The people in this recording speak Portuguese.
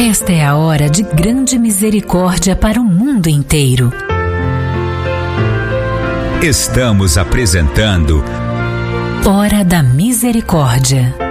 Esta é a hora de grande misericórdia para o mundo inteiro. Estamos apresentando Hora da Misericórdia.